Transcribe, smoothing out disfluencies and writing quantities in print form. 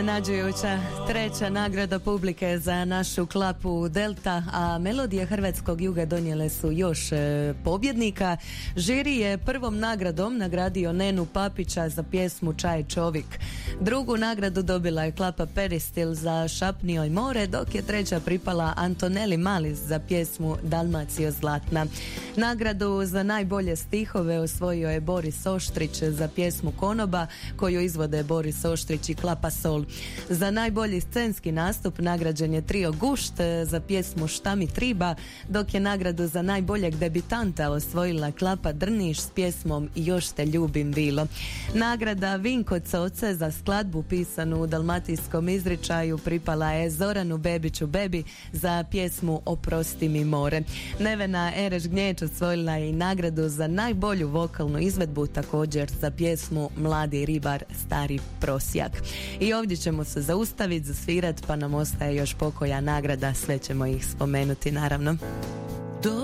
Nađujuća treća nagrada publike za našu klapu Delta, a melodije hrvatskog juga donijele su još pobjednika. Žiri je prvom nagradom nagradio Nenu Papića za pjesmu Čaj čovik. Drugu nagradu dobila je klapa Peristil za Šapnio i more, dok je treća pripala Antoneli Malis za pjesmu Dalmacio zlatna. Nagradu za najbolje stihove osvojio je Boris Oštrić za pjesmu Konoba, koju izvode Boris Oštrić i klapa Sol. Za najbolji scenski nastup nagrađen je trio Gušt za pjesmu Šta mi triba, dok je nagradu za najboljeg debitanta osvojila klapa Drniš s pjesmom Još te ljubim bilo. Nagrada Vinko Coce za skladbu pisanu u dalmatinskom izričaju pripala je Zoranu Bebiću Bebi za pjesmu Oprosti mi more. Nevena Ereš Gnjeć osvojila je i nagradu za najbolju vokalnu izvedbu, također za pjesmu Mladi ribar, stari prosjak. I ovdje ćemo se zaustaviti, zasvirat, pa nam ostaje još pokoja nagrada, sve ćemo ih spomenuti naravno.